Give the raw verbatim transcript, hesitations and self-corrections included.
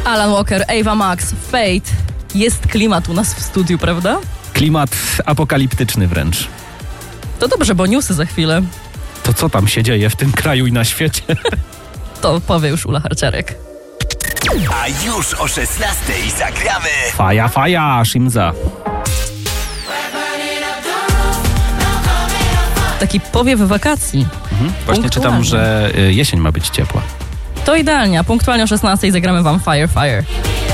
Alan Walker, Ava Max, Fate. Jest klimat u nas w studiu, prawda? Klimat apokaliptyczny wręcz. To dobrze, bo newsy za chwilę. To co tam się dzieje w tym kraju i na świecie? To powie już Ula Harciarek. A już o szesnastej zagramy Faja, faja, Shimza. Taki powiew wakacji. Mhm. Właśnie czytam, że jesień ma być ciepła. To idealnie, a punktualnie o szesnastej zagramy wam Fire Fire.